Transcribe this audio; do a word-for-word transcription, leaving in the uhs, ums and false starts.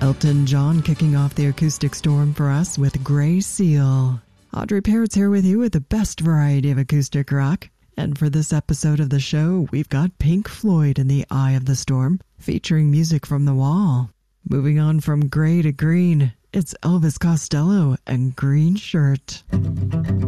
Elton John kicking off the acoustic storm for us with Grey Seal. Audrey Parrott's here with you with the best variety of acoustic rock. And for this episode of the show, we've got Pink Floyd in the Eye of the Storm, featuring music from The Wall. Moving on from grey to green, it's Elvis Costello and Green Shirt.